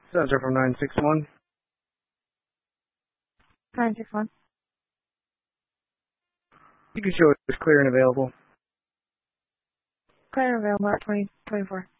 Cesar from 961. 961. You can show it as clear and available. Clear and available at 2024.